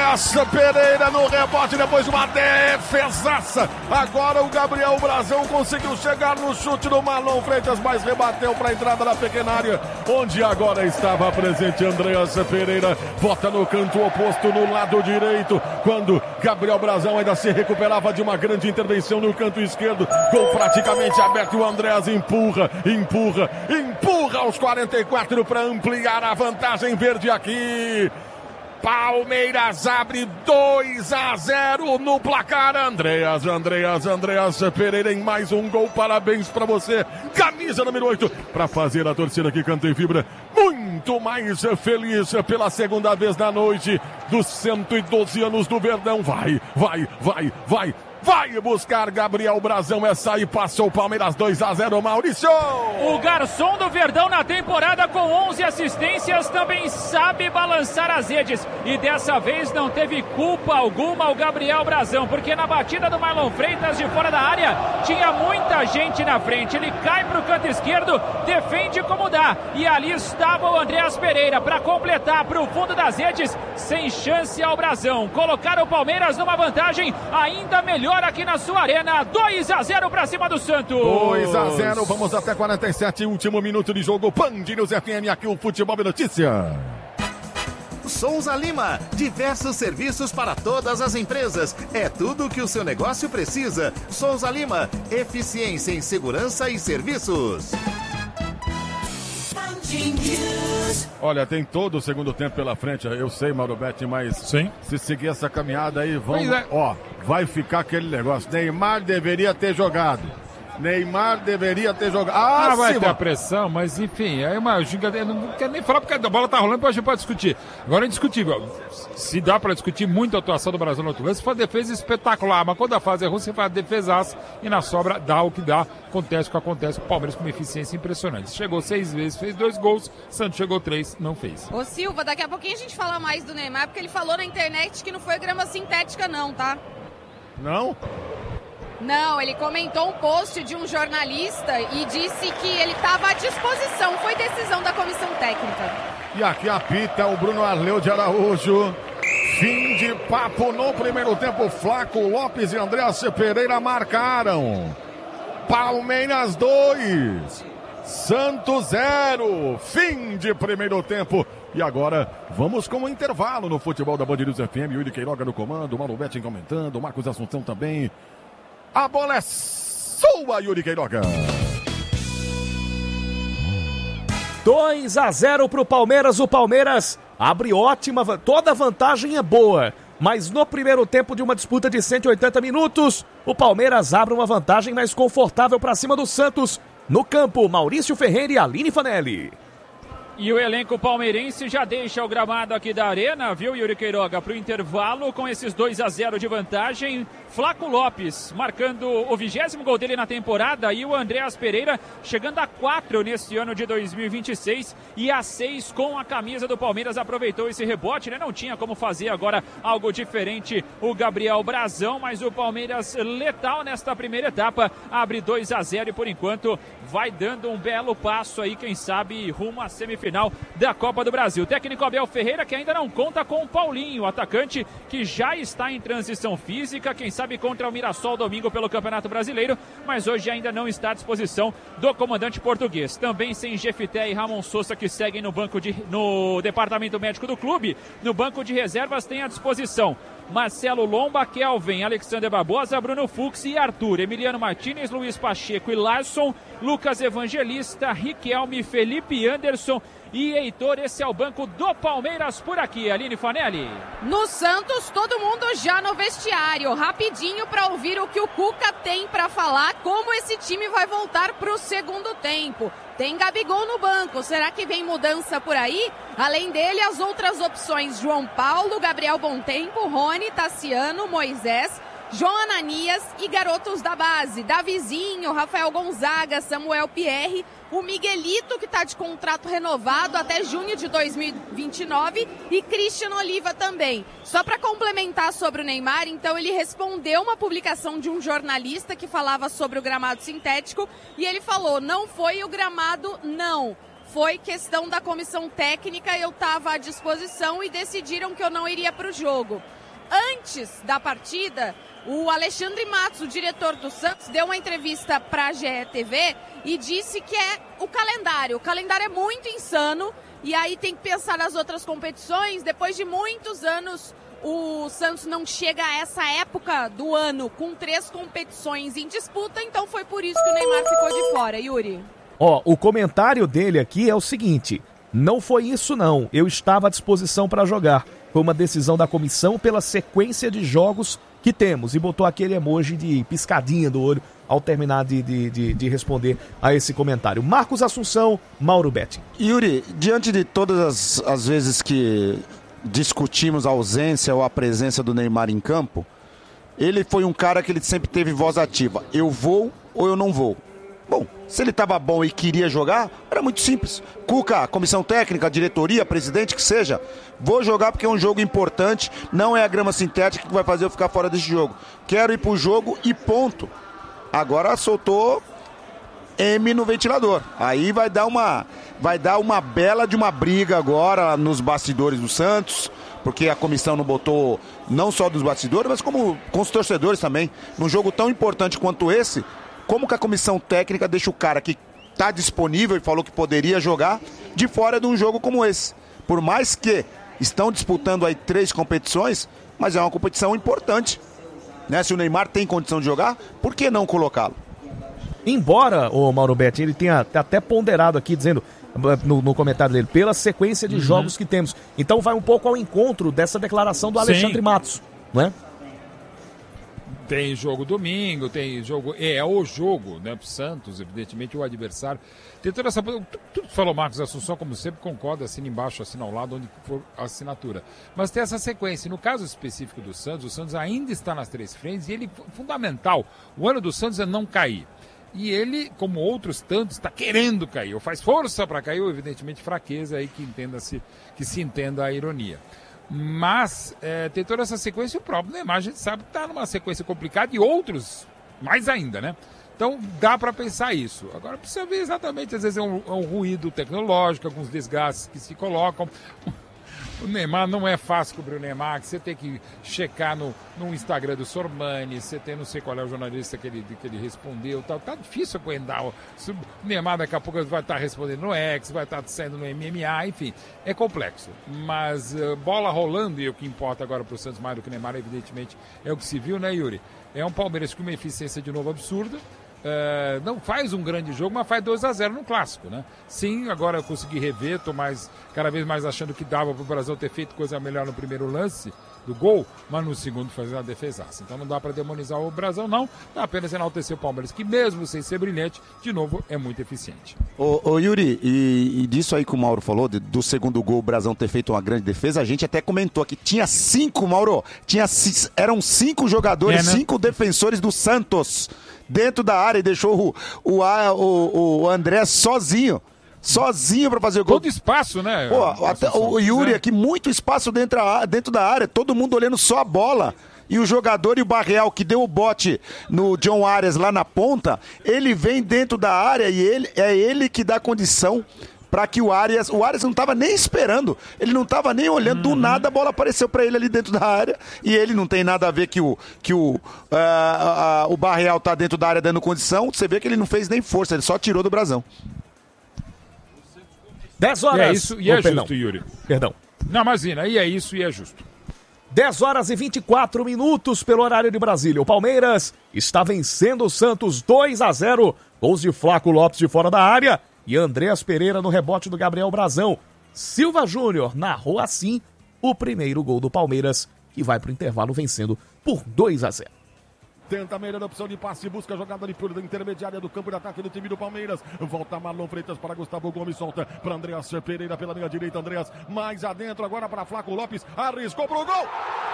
Andréas Pereira no rebote depois de uma defesaça. Agora o Gabriel Brazão conseguiu chegar no chute do Marlon Freitas, mas rebateu para a entrada da pequena área, onde agora estava presente Andréas Pereira. Bota no canto oposto, no lado direito, quando Gabriel Brazão ainda se recuperava de uma grande intervenção no canto esquerdo. Gol praticamente aberto, o Andréas empurra aos 44 para ampliar a vantagem verde aqui. Palmeiras abre 2-0 no placar. Andréas Pereira em mais um gol. Parabéns para você, camisa número 8, para fazer a torcida que canta e vibra muito mais feliz pela segunda vez na noite dos 112 anos do Verdão. Vai buscar Gabriel Brazão, essa aí passou o Palmeiras. 2-0, Maurício. O garçom do Verdão na temporada com 11 assistências também sabe balançar as redes. E dessa vez não teve culpa alguma o Gabriel Brazão, porque na batida do Marlon Freitas de fora da área tinha muita gente na frente. Ele cai para o canto esquerdo, defende como dá. E ali estava o Andréas Pereira para completar para o fundo das redes, sem chance ao Brazão. Colocar o Palmeiras numa vantagem ainda melhor aqui na sua arena. 2-0 para cima do Santos. 2-0, vamos até 47, último minuto de jogo. Band News FM, aqui o Futebol e Notícia. Souza Lima, diversos serviços para todas as empresas. É tudo o que o seu negócio precisa. Souza Lima, eficiência em segurança e serviços. Olha, tem todo o segundo tempo pela frente, eu sei, Mauro Betti, mas sim, se seguir essa caminhada aí, vamos, vai ficar aquele negócio. Neymar deveria ter jogado. Vai ter a pressão, mas enfim, é uma gingadeira. Não quero nem falar porque a bola tá rolando, a gente pode discutir. Agora é indiscutível. Se dá pra discutir muito a atuação do Brasil no outro lance, foi uma defesa espetacular, mas quando a fase é ruim, você faz a defesaça e na sobra dá o que dá. Acontece o que acontece, o Palmeiras com uma eficiência impressionante. Chegou 6 vezes, fez 2 gols, Santos chegou 3, não fez. Ô Silva, daqui a pouquinho a gente fala mais do Neymar, porque ele falou na internet que não foi grama sintética não, tá? Não? Não, ele comentou um post de um jornalista e disse que ele estava à disposição. Foi decisão da comissão técnica. E aqui apita o Bruno Arleu de Araújo. Fim de papo no primeiro tempo. Flaco Lopes e Andréas Pereira marcaram. Palmeiras 2, Santos 0. Fim de primeiro tempo. E agora vamos com o intervalo no futebol da Band News FM. Yuri Queiroga no comando, Mauro Betting comentando, Marcos Assunção também. A bola é sua, Yuri Queiroga. 2-0 pro Palmeiras. O Palmeiras abre ótima, toda vantagem é boa. Mas no primeiro tempo de uma disputa de 180 minutos, o Palmeiras abre uma vantagem mais confortável para cima do Santos. No campo, Maurício Ferreira e Aline Fanelli. E o elenco palmeirense já deixa o gramado aqui da arena, viu, Yuri Queiroga, para o intervalo com esses 2-0 de vantagem. Flaco Lopes marcando o 20º gol dele na temporada e o Andréas Pereira chegando a 4 nesse ano de 2026 e a 6 com a camisa do Palmeiras. Aproveitou esse rebote, né? Não tinha como fazer agora algo diferente o Gabriel Brazão, mas o Palmeiras letal nesta primeira etapa, abre 2-0 e por enquanto vai dando um belo passo aí, quem sabe rumo à semifinal da Copa do Brasil. O técnico Abel Ferreira, que ainda não conta com o Paulinho, o atacante que já está em transição física, quem sabe contra o Mirassol domingo pelo Campeonato Brasileiro, mas hoje ainda não está à disposição do comandante português. Também sem Jefité e Ramon Sousa, que seguem no departamento médico do clube. No banco de reservas tem à disposição Marcelo Lomba, Kelvin, Alexander Barbosa, Bruno Fux e Arthur, Emiliano Martínez, Luiz Pacheco e Larson, Lucas Evangelista, Riquelme, Felipe Anderson e Heitor. Esse é o banco do Palmeiras por aqui, Aline Fanelli. No Santos, todo mundo já no vestiário, rapidinho para ouvir o que o Cuca tem para falar, como esse time vai voltar para o segundo tempo. Tem Gabigol no banco, será que vem mudança por aí? Além dele, as outras opções: João Paulo, Gabriel Bontempo, Rony, Tassiano, Moisés, João Ananias e garotos da base, Davizinho, Rafael Gonzaga, Samuel Pierre, o Miguelito, que está de contrato renovado até junho de 2029, e Christian Oliva também. Só para complementar sobre o Neymar, então ele respondeu uma publicação de um jornalista que falava sobre o gramado sintético, e ele falou: não foi o gramado, não. foi questão da comissão técnica, eu estava à disposição e decidiram que eu não iria para o jogo. Antes da partida, o Alexandre Matos, o diretor do Santos, deu uma entrevista para a GE.TV e disse que é o calendário. O calendário é muito insano e aí tem que pensar nas outras competições. Depois de muitos anos, o Santos não chega a essa época do ano com 3 competições em disputa, então foi por isso que o Neymar ficou de fora, Yuri. O comentário dele aqui é o seguinte: não foi isso não, eu estava à disposição para jogar. Foi uma decisão da comissão pela sequência de jogos que temos. E botou aquele emoji de piscadinha do olho ao terminar de responder a esse comentário. Marcos Assunção, Mauro Betti. Yuri, diante de todas as vezes que discutimos a ausência ou a presença do Neymar em campo, ele foi um cara que ele sempre teve voz ativa. Eu vou ou eu não vou? Bom, se ele estava bom e queria jogar, era muito simples. Cuca, comissão técnica, diretoria, presidente, que seja, vou jogar porque é um jogo importante, não é a grama sintética que vai fazer eu ficar fora desse jogo. Quero ir pro jogo e ponto. Agora soltou M no ventilador. Aí vai dar uma bela de uma briga agora nos bastidores do Santos, porque a comissão não botou não só dos bastidores, mas como com os torcedores também. Num jogo tão importante quanto esse, como que a comissão técnica deixa o cara que está disponível e falou que poderia jogar de fora de um jogo como esse? Por mais que estão disputando aí 3 competições, mas é uma competição importante, né? Se o Neymar tem condição de jogar, por que não colocá-lo? Embora o Mauro Betti, ele tenha até ponderado aqui, dizendo no comentário dele, pela sequência de jogos que temos. Então vai um pouco ao encontro dessa declaração do Alexandre Matos, não é? Tem jogo domingo, tem jogo... É o jogo, né? Pro Santos, evidentemente, o adversário. Tem toda essa... Tudo que falou Marcos Assunção, como sempre, concorda, assina embaixo, assina ao lado, onde for a assinatura. Mas tem essa sequência. No caso específico do Santos, o Santos ainda está nas 3 frentes e ele, fundamental, o ano do Santos é não cair. E ele, como outros tantos, está querendo cair. Ou faz força para cair, ou evidentemente fraqueza, aí que se entenda a ironia. Mas tem toda essa sequência e o próprio Neymar, a gente sabe que está numa sequência complicada e outros mais ainda, né? Então dá para pensar isso. Agora precisa ver exatamente, às vezes é um ruído tecnológico, alguns desgastes que se colocam. O Neymar não é fácil cobrir o Neymar, que você tem que checar no Instagram do Sormani, você tem não sei qual é o jornalista que ele respondeu, tá difícil aguentar. O Neymar daqui a pouco vai estar respondendo no X, vai estar saindo no MMA, enfim, é complexo. Mas bola rolando, e o que importa agora para o Santos mais do que o Neymar, evidentemente, é o que se viu, né, Yuri? É um Palmeiras com uma eficiência de novo absurda. Não faz um grande jogo, mas faz 2-0 no clássico, né? Sim, agora eu consegui rever, tô cada vez mais achando que dava pro Brasil ter feito coisa melhor no primeiro lance do gol, mas no segundo fazer uma defesaça. Então não dá para demonizar o Brasil, não, dá apenas enaltecer o Palmeiras, que mesmo sem ser brilhante, de novo, é muito eficiente. Ô Yuri, e disso aí que o Mauro falou, do segundo gol o Brasão ter feito uma grande defesa, a gente até comentou aqui, tinha 5, Mauro, eram 5 jogadores, 5 defensores do Santos dentro da área e deixou o André sozinho para fazer o gol. Todo espaço, né? Pô, até o Yuri aqui, muito espaço dentro da área, todo mundo olhando só a bola. E o jogador e o Barreal, que deu o bote no John Arias lá na ponta, ele vem dentro da área e ele que dá condição para que o Arias não estava nem esperando, ele não estava nem olhando, do nada a bola apareceu para ele ali dentro da área e ele não tem nada a ver que o Barreal tá dentro da área dando condição, você vê que ele não fez nem força, ele só tirou do brasão. 10 horas. E é isso, e é justo, Yuri. Perdão. Não, imagina, e é isso e é justo. 10 horas e 24 minutos pelo horário de Brasília. O Palmeiras está vencendo o Santos 2-0. Gols de Flaco Lopes de fora da área e Andreas Pereira no rebote do Gabriel Brazão. Silva Júnior narrou assim o primeiro gol do Palmeiras, que vai para o intervalo vencendo por 2-0. Tenta a melhor opção de passe, busca a jogada de pura da intermediária do campo de ataque do time do Palmeiras. Volta Marlon Freitas para Gustavo Gomes, solta para Andreas Pereira pela linha direita. Andreas mais adentro agora para Flaco Lopes, arriscou pro gol.